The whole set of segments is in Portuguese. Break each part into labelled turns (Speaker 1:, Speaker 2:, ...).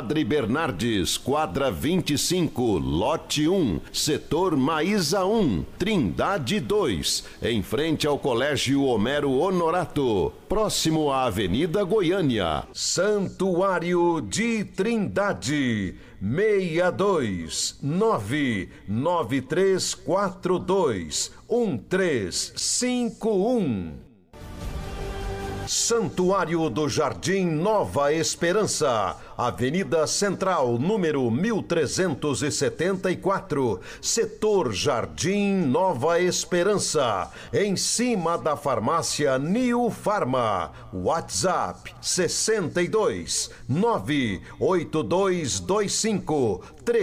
Speaker 1: Padre Bernardes, quadra 25, lote 1, setor Maísa 1, Trindade 2, em frente ao Colégio Homero Honorato, próximo à Avenida Goiânia. Santuário de Trindade, 62993421351. Santuário do Jardim Nova Esperança, Avenida Central, número 1374, setor Jardim Nova Esperança, em cima da farmácia New Farma. WhatsApp 62 98225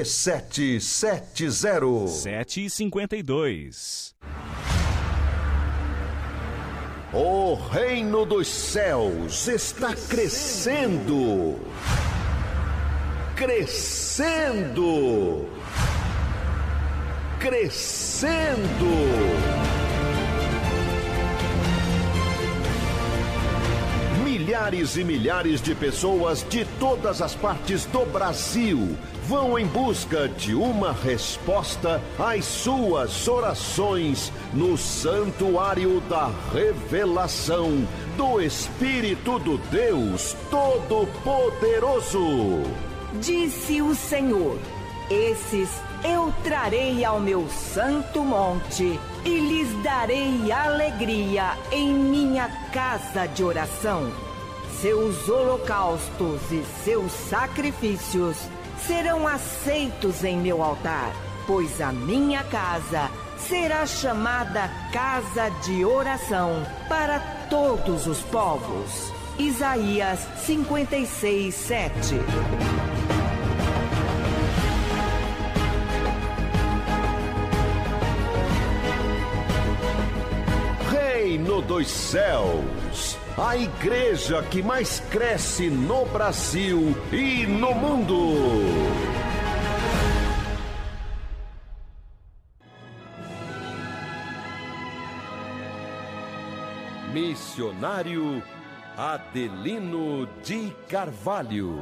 Speaker 1: 3770.
Speaker 2: 7h52.
Speaker 1: O reino dos céus está crescendo. Crescendo. Crescendo. Milhares e milhares de pessoas de todas as partes do Brasil vão em busca de uma resposta às suas orações no Santuário da Revelação do Espírito do Deus Todo-Poderoso.
Speaker 3: Disse o Senhor: esses eu trarei ao meu santo monte e lhes darei alegria em minha casa de oração. Seus holocaustos e seus sacrifícios serão aceitos em meu altar, pois a minha casa será chamada casa de oração para todos os povos. Isaías 56:7.
Speaker 1: Reino dos Céus, a igreja que mais cresce no Brasil e no mundo. Missionário Adelino de Carvalho.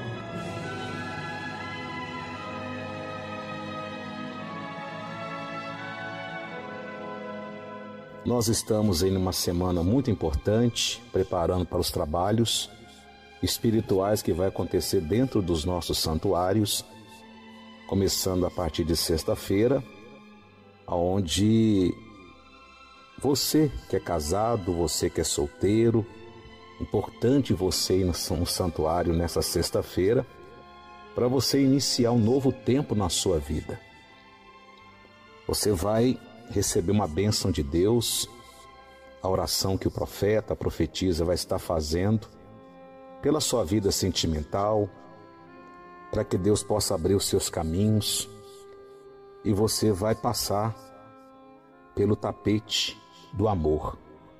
Speaker 4: Nós estamos em uma semana muito importante, preparando para os trabalhos espirituais que vai acontecer dentro dos nossos santuários, começando a partir de sexta-feira, onde você que é casado, você que é solteiro, importante você ir no santuário nessa sexta-feira, para você iniciar um novo tempo na sua vida. Você vai receber uma bênção de Deus, a oração que o profeta, a profetisa vai estar fazendo pela sua vida sentimental, para que Deus possa abrir os seus caminhos e você vai passar pelo tapete do amor.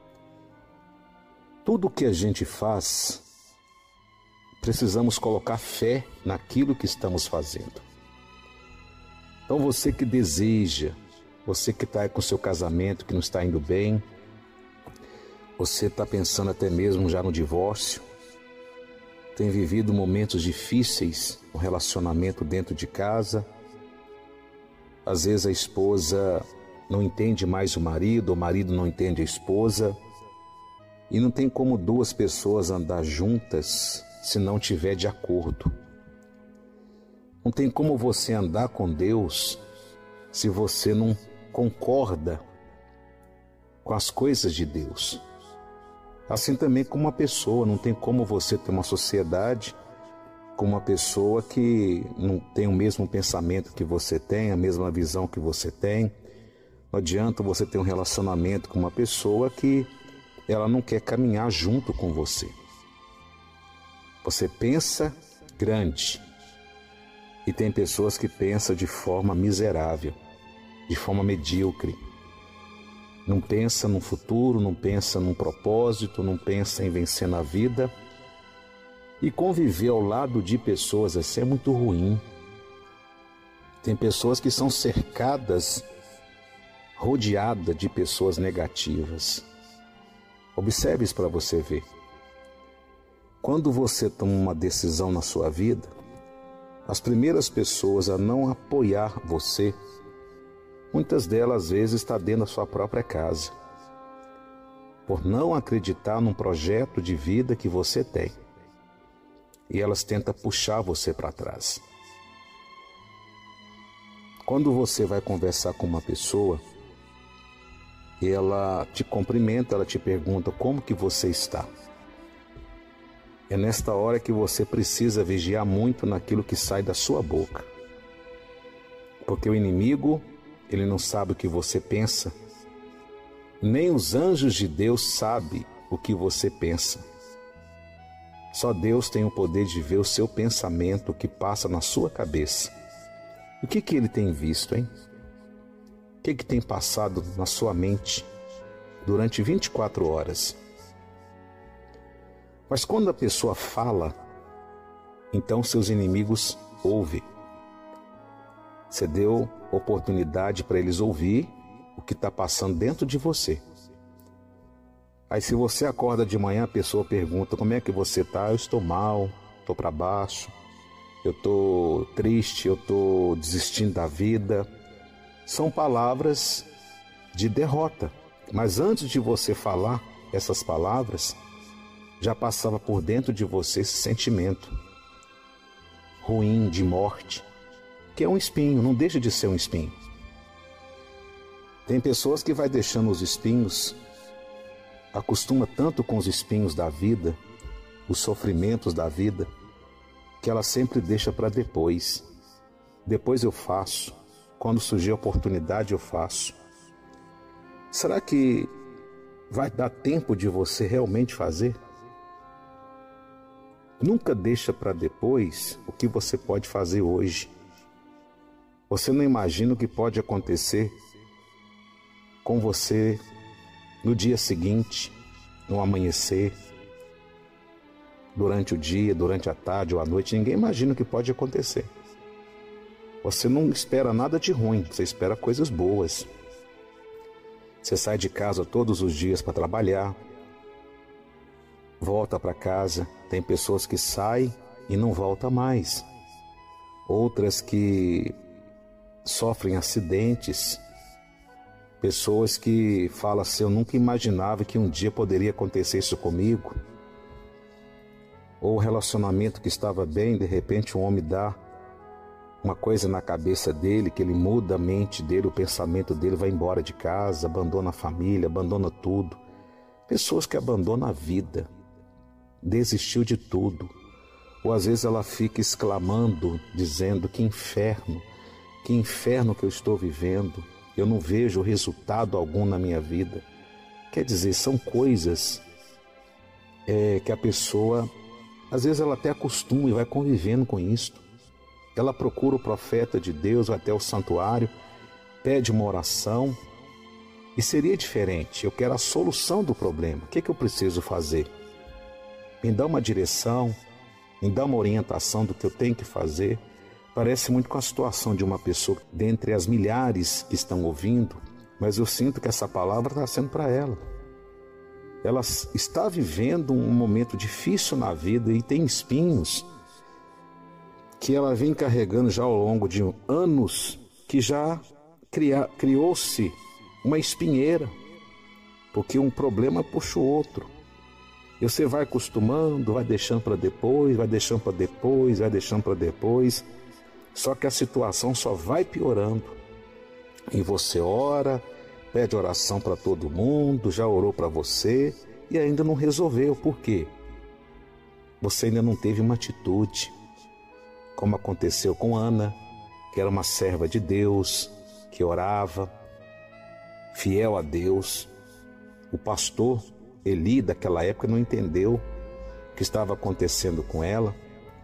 Speaker 4: Tudo que a gente faz, precisamos colocar fé naquilo que estamos fazendo. Então você que deseja, você que está com o seu casamento que não está indo bem, você está pensando até mesmo já no divórcio, tem vivido momentos difíceis no relacionamento dentro de casa, às vezes a esposa não entende mais o marido não entende a esposa, e não tem como duas pessoas andar juntas se não tiver de acordo. Não tem como você andar com Deus se você não concorda com as coisas de Deus. Assim também com uma pessoa, não tem como você ter uma sociedade com uma pessoa que não tem o mesmo pensamento que você tem, a mesma visão que você tem. Não adianta você ter um relacionamento com uma pessoa que ela não quer caminhar junto com você. Você pensa grande e tem pessoas que pensam de forma miserável, de forma medíocre. Não pensa no futuro, não pensa num propósito, não pensa em vencer na vida. E conviver ao lado de pessoas assim é muito ruim. Tem pessoas que são cercadas, rodeadas de pessoas negativas. Observe isso para você ver. Quando você toma uma decisão na sua vida, As primeiras pessoas a não apoiar você, muitas delas às vezes está dentro da sua própria casa, por não acreditar num projeto de vida que você tem. E elas tentam puxar você para trás. Quando você vai conversar com uma pessoa, ela te cumprimenta, ela te pergunta como que você está. É nesta hora que você precisa vigiar muito naquilo que sai da sua boca. Porque o inimigo, ele não sabe o que você pensa, nem os anjos de Deus sabem o que você pensa. Só Deus tem o poder de ver o seu pensamento, o que passa na sua cabeça. O que ele tem visto, hein? O que tem passado na sua mente durante 24 horas? Mas quando a pessoa fala, então seus inimigos ouvem. Você deu oportunidade para eles ouvir o que está passando dentro de você. Aí se você acorda de manhã, a pessoa pergunta, como é que você está? Eu estou mal, estou para baixo, eu estou triste, eu estou desistindo da vida. São palavras de derrota. Mas antes de você falar essas palavras, já passava por dentro de você esse sentimento ruim de morte, que é um espinho, não deixa de ser um espinho. Tem pessoas que vai deixando os espinhos, acostuma tanto com os espinhos da vida, os sofrimentos da vida, que ela sempre deixa para depois. Depois eu faço, quando surgir a oportunidade eu faço. Será que vai dar tempo de você realmente fazer? Nunca deixa para depois o que você pode fazer hoje. Você não imagina o que pode acontecer com você no dia seguinte, no amanhecer, durante o dia, durante a tarde ou a noite. Ninguém imagina o que pode acontecer. Você não espera nada de ruim, você espera coisas boas. Você sai de casa todos os dias para trabalhar, volta para casa. Tem pessoas que saem e não voltam mais. Outras que sofrem acidentes. Pessoas que falam assim, eu nunca imaginava que um dia poderia acontecer isso comigo. Ou o relacionamento que estava bem, de repente um homem dá uma coisa na cabeça dele, que ele muda a mente dele, o pensamento dele, vai embora de casa, abandona a família, abandona tudo. Pessoas que abandonam a vida, desistiu de tudo. Ou às vezes ela fica exclamando, dizendo, que inferno que eu estou vivendo, eu não vejo resultado algum na minha vida. Quer dizer, são coisas que a pessoa, às vezes ela até acostuma e vai convivendo com isso. Ela procura o profeta de Deus, vai até o santuário, pede uma oração, e seria diferente. Eu quero a solução do problema. O que eu preciso fazer? Me dá uma direção, me dá uma orientação do que eu tenho que fazer. Parece muito com a situação de uma pessoa dentre as milhares que estão ouvindo, mas eu sinto que essa palavra está sendo para ela. Ela está vivendo um momento difícil na vida e tem espinhos que ela vem carregando já ao longo de anos, que já criou-se uma espinheira, porque um problema puxa o outro. E você vai acostumando, vai deixando para depois, vai deixando para depois, vai deixando para depois, só que a situação só vai piorando. E você ora, pede oração para todo mundo, já orou para você e ainda não resolveu. Por quê? Você ainda não teve uma atitude, como aconteceu com Ana, que era uma serva de Deus, que orava, fiel a Deus. O pastor Eli daquela época não entendeu o que estava acontecendo com ela.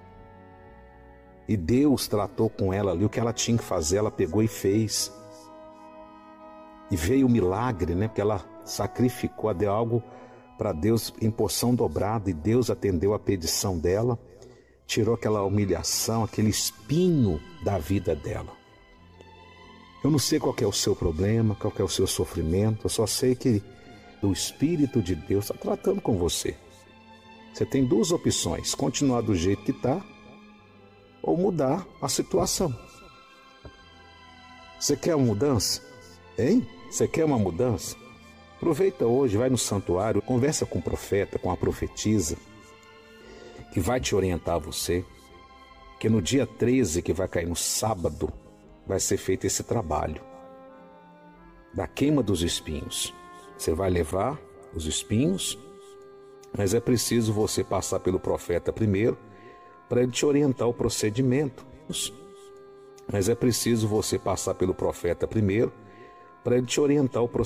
Speaker 4: E Deus tratou com ela ali o que ela tinha que fazer, ela pegou e fez. E veio o milagre, né? Porque ela sacrificou, deu algo para Deus em porção dobrada, e Deus atendeu a petição dela, tirou aquela humilhação, aquele espinho da vida dela. Eu não sei qual que é o seu problema, qual que é o seu sofrimento, eu só sei que o Espírito de Deus está tratando com você. Você tem duas opções: continuar do jeito que está, ou mudar a situação. Você quer uma mudança? Hein? Você quer uma mudança? Aproveita hoje, vai no santuário, conversa com o profeta, com a profetisa, que vai te orientar você, que no dia 13, que vai cair no sábado, vai ser feito esse trabalho da queima dos espinhos. Você vai levar os espinhos, mas é preciso você passar pelo profeta primeiro, para ele te orientar o procedimento. Mas é preciso você passar pelo profeta primeiro, para ele te orientar o procedimento.